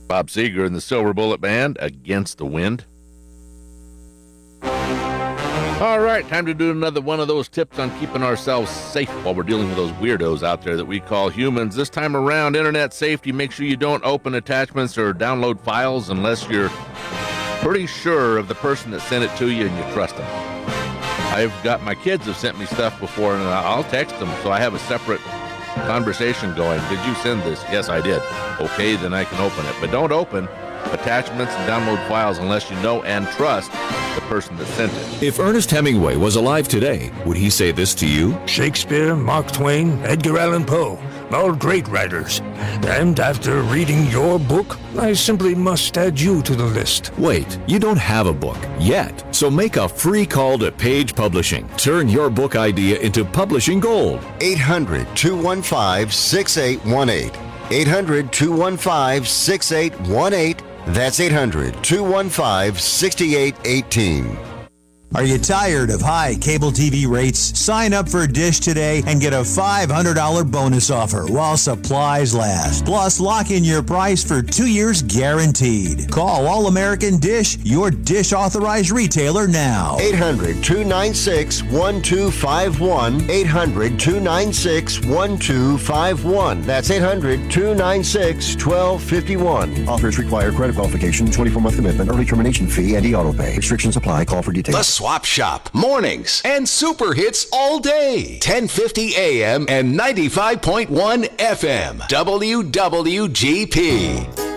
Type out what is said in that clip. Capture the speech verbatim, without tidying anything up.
Bob Seger and the Silver Bullet Band, Against the Wind. All right, time to do another one of those tips on keeping ourselves safe while we're dealing with those weirdos out there that we call humans. This time around, internet safety. Make sure you don't open attachments or download files unless you're pretty sure of the person that sent it to you and you trust them. I've got my kids have sent me stuff before, and I'll text them, so I have a separate conversation going. Did you send this? Yes, I did. Okay, then I can open it. But don't open attachments and download files unless you know and trust the person that sent it. If Ernest Hemingway was alive today, would he say this to you? Shakespeare, Mark Twain, Edgar Allan Poe, all great writers. And after reading your book, I simply must add you to the list. Wait, you don't have a book yet. So make a free call to Page Publishing. Turn your book idea into publishing gold. eight hundred, two one five, six eight one eight. eight hundred, two one five, six eight one eight. That's eight hundred, two one five, six eight one eight. Are you tired of high cable T V rates? Sign up for Dish today and get a five hundred dollars bonus offer while supplies last. Plus, lock in your price for two years guaranteed. Call All American Dish, your Dish authorized retailer now. eight hundred, two nine six, one two five one. eight hundred, two nine six, one two five one. That's eight hundred, two nine six, one two five one. Offers require credit qualification, twenty-four month commitment, early termination fee, and e-auto pay. Restrictions apply. Call for details. The Swap Shop, mornings and super hits all day. ten fifty A M and ninety-five point one F M. W W G P.